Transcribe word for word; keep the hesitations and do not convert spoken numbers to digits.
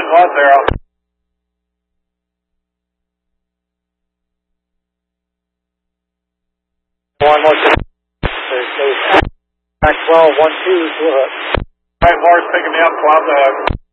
wind was there. One more. There's twelve, one, two, to a hook. Right, Morris picking me up, twelve to hook.